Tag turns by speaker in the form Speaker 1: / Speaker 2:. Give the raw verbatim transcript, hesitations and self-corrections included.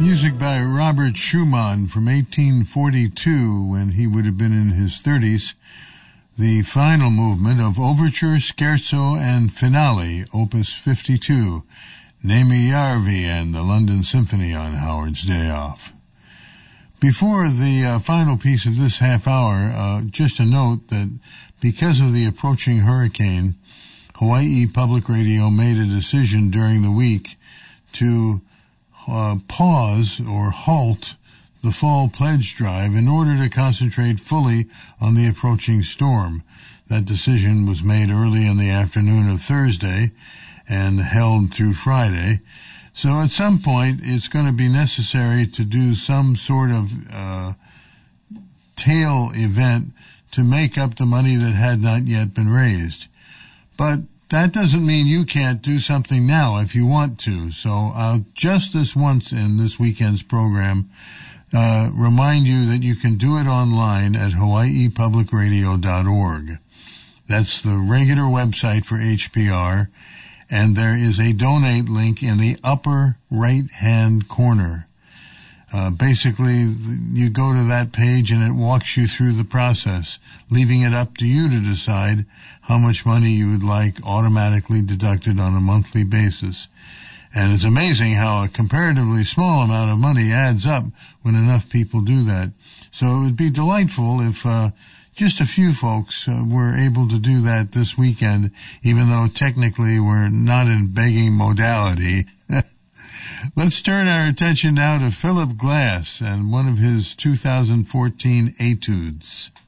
Speaker 1: Music by Robert Schumann from eighteen forty-two, when he would have been in his thirties. The final movement of Overture, Scherzo, and Finale, Opus fifty-two, Neeme Järvi and the London Symphony on Howard's Day Off. Before the uh, final piece of this half hour, uh, just a note that because of the approaching hurricane, Hawaii Public Radio made a decision during the week to uh, pause or halt the fall pledge drive in order to concentrate fully on the approaching storm. That decision was made early in the afternoon of Thursday and held through Friday. So at some point, it's going to be necessary to do some sort of uh, tail event to make up the money that had not yet been raised. But that doesn't mean you can't do something now if you want to. So I'll just this once in this weekend's program uh, remind you that you can do it online at hawaii public radio dot org. That's the regular website for H P R, and there is a donate link in the upper right-hand corner. Uh, basically, you go to that page and it walks you through the process, leaving it up to you to decide how much money you would like automatically deducted on a monthly basis. And it's amazing how a comparatively small amount of money adds up when enough people do that. So it would be delightful if uh, just a few folks uh, were able to do that this weekend, even though technically we're not in begging modality. Let's turn our attention now to Philip Glass and one of his two thousand fourteen etudes.